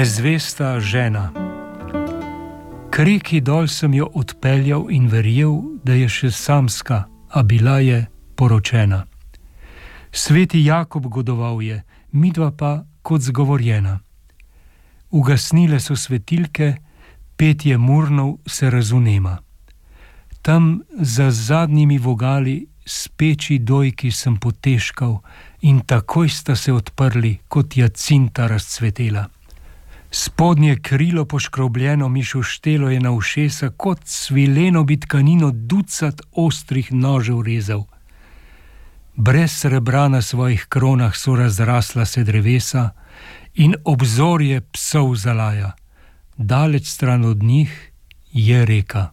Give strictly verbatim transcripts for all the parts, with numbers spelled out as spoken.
Nezvesta žena. K reki dol sem jo odpeljal in verjel, da je še samska, a bila je poročena. Sveti Jakob godoval je, midva pa kot zgovorjena. Ugasnile so svetilke, petje murnov se razunema. Tam za zadnjimi vogali s peči dojki sem poteškal in takoj sta se odprli, kot jacinta razcvetela. Spodnje krilo poškrobljeno mi šuštelo je na ušesa, kot svileno bi tkanino ducat ostrih nožev rezal. Brez srebra na svojih kronah so razrasla se drevesa in obzorje psov zalaja. Daleč stran od njih je reka.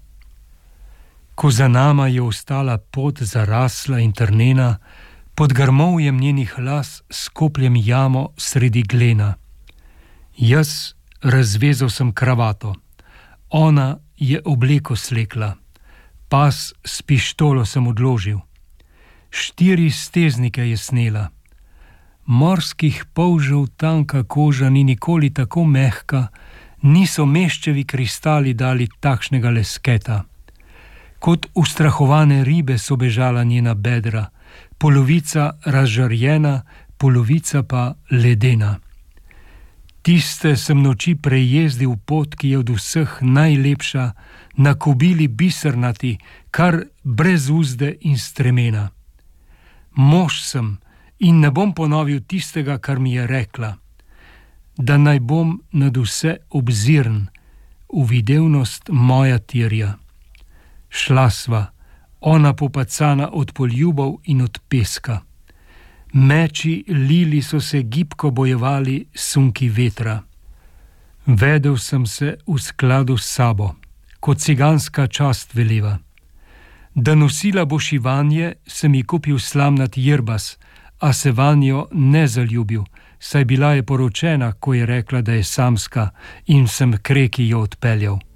Ko za nama je ostala pot zarasla in trnena, pod grmovjem njenih las skopljem jamo sredi glena. Jaz razvezal sem kravato, ona je obleko slekla, pas s pištolo sem odložil. Štiri steznike je snela. Morskih polžev tanka koža ni nikoli tako mehka, niso meščevi kristali dali takšnega lesketa. Kot ustrahovane ribe so bežala njena bedra, polovica razžarjena, polovica pa ledena. Tiste sem noči prejezdil pot, ki je od vseh najlepša, na kobili bisernati, kar brez uzde in stremena. Mož sem in ne bom ponovil tistega, kar mi je rekla, da naj bom nad vse obzirn, uvidevnost moja tirja. Šla sva, ona popacana od poljubov in od peska. Meči lili so se gibko bojevali sunki vetra. Vedel sem se v skladu s sabo, kot ciganska čast veleva. Da nosila boš Ivanje, sem ji kupil slamnat jirbas, a se vanjo ne zaljubil, saj bila je poročena, ko je rekla, da je samska, in sem k reki jo odpeljal.